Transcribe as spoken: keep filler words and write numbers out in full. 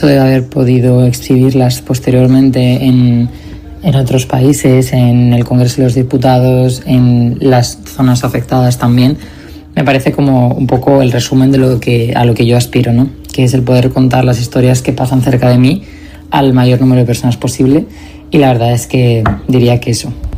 hecho de haber podido exhibirlas posteriormente en, en otros países, en el Congreso de los Diputados, en las zonas afectadas también, me parece como un poco el resumen de lo que, a lo que yo aspiro, ¿no? Que es el poder contar las historias que pasan cerca de mí al mayor número de personas posible, y la verdad es que diría que eso,